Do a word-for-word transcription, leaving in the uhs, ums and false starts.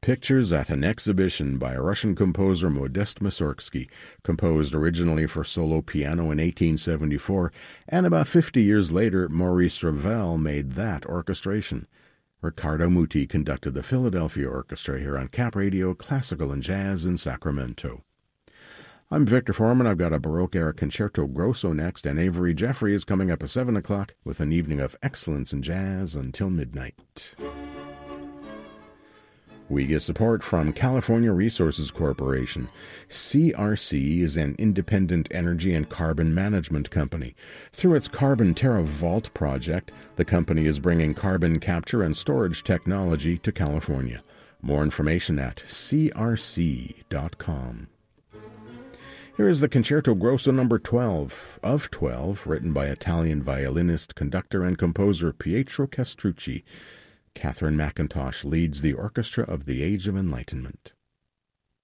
Pictures at an Exhibition by Russian composer Modest Mussorgsky, composed originally for solo piano in eighteen seventy-four, and about fifty years later Maurice Ravel made that orchestration. Riccardo Muti conducted the Philadelphia Orchestra here on Cap Radio, Classical and Jazz in Sacramento. I'm Victor Foreman. I've got a Baroque-era Concerto Grosso next, and Avery Jeffrey is coming up at seven o'clock with an evening of excellence in jazz until midnight. We get support from California Resources Corporation. C R C is an independent energy and carbon management company. Through its Carbon Terra Vault project, the company is bringing carbon capture and storage technology to California. More information at c r c dot com. Here is the Concerto Grosso number twelve of twelve, written by Italian violinist, conductor, and composer Pietro Castrucci. Catherine McIntosh leads the Orchestra of the Age of Enlightenment.